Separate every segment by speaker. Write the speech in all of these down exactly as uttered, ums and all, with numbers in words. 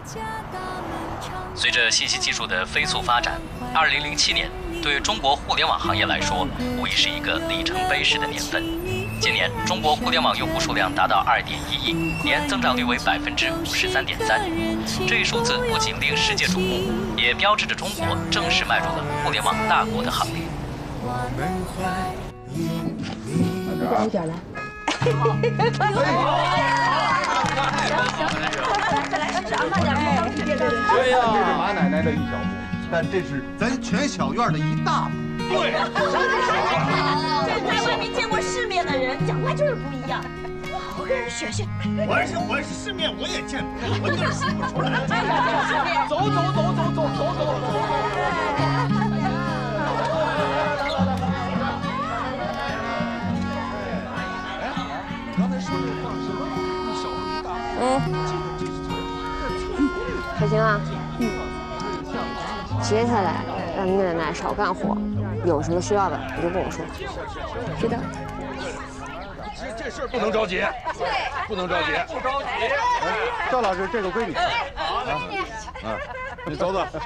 Speaker 1: 随着信息技术的飞速发展，二零零七年对中国互联网行业来说，无疑是一个里程碑式的年份。今年，中国互联网用户数量达到二点一亿，年增长率为百分之五十三点三。这一数字不仅令世界瞩目，也标志着中国正式迈入了互联网大国的行列。
Speaker 2: 一点一点来。
Speaker 3: 再来试试啊，慢点，慢点。对对对。
Speaker 4: 虽然这是马奶奶的一小步，
Speaker 5: 但这是咱全小院的一大步。
Speaker 4: 对，
Speaker 3: 这在外面见过世面的人，讲话就是不一样。我跟人学学。
Speaker 5: 我是我是世面我也见过，我就是说不出来。
Speaker 4: 走走走走走走走走。
Speaker 2: 嗯，可行啊。嗯。接下来让你奶奶少干活，有什么需要的你就跟我说。知道。
Speaker 4: 这这事儿不能着急，对，不能着急，不着急。
Speaker 5: 赵老师，这个归你。
Speaker 4: 好，来，
Speaker 5: 嗯，你走走。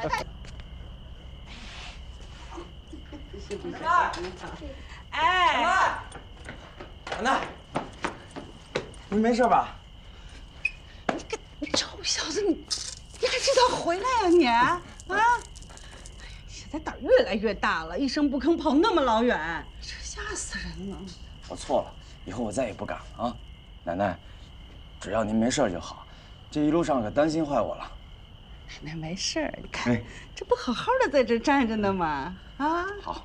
Speaker 6: 哎，奶奶，您没事吧？
Speaker 7: 你个你臭小子，你你还知道回来呀你啊？现在胆儿越来越大了，一声不吭跑那么老远，这吓死人了。
Speaker 6: 我错了，以后我再也不敢了啊！奶奶，只要您没事就好，这一路上可担心坏我了。
Speaker 7: 奶奶没事儿，你看、哎、这不好好的在这站着呢吗？啊，
Speaker 6: 好。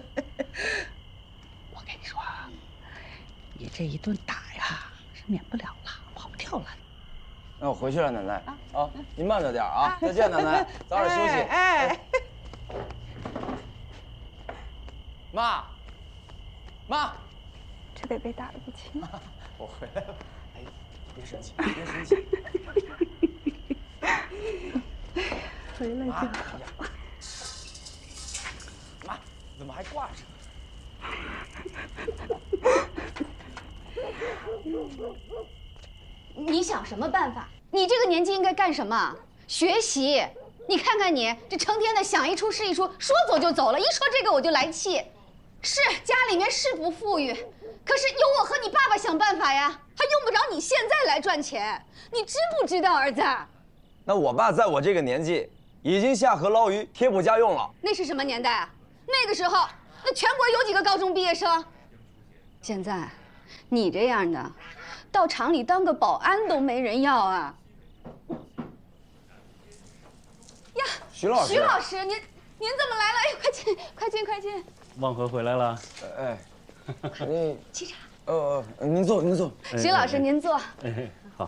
Speaker 7: 我跟你说啊，你这一顿打呀是免不了了，跑不掉了。
Speaker 6: 那我回去了，奶奶啊，您慢着点啊！再见，奶奶，早点休息。
Speaker 7: 哎。哎
Speaker 6: 妈，妈，
Speaker 2: 这得被打得不轻。
Speaker 6: 我回来了。哎，别生气，别生气。
Speaker 2: 回来就好。
Speaker 6: 妈，怎么还挂着？
Speaker 8: 你想什么办法？你这个年纪应该干什么？学习。你看看你这成天的想一出是一出，说走就走了，一说这个我就来气。是家里面是不富裕，可是有我和你爸爸想办法呀，还用不着你现在来赚钱。你知不知道，儿子？
Speaker 6: 那我爸在我这个年纪已经下河捞鱼，贴补家用了。
Speaker 8: 那是什么年代啊？那个时候，那全国有几个高中毕业生？现在，你这样的，到厂里当个保安都没人要啊！呀，
Speaker 6: 徐老师，
Speaker 8: 徐老师，您您怎么来了？哎呦，快进，快进，快进！
Speaker 9: 望和回来了。
Speaker 6: 哎，你
Speaker 8: 沏茶。
Speaker 6: 呃，您坐，您坐。
Speaker 8: 徐老师，您坐。
Speaker 9: 哎，好。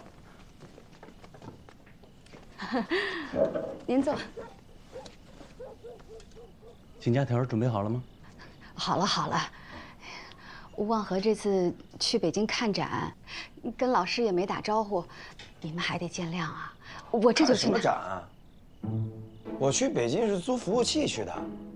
Speaker 8: 您坐。
Speaker 9: 请假条准备好了吗？
Speaker 8: 好了好了。望和这次去北京看展，跟老师也没打招呼，你们还得见谅啊。我这就去。
Speaker 6: 什么展啊？我去北京是租服务器去的。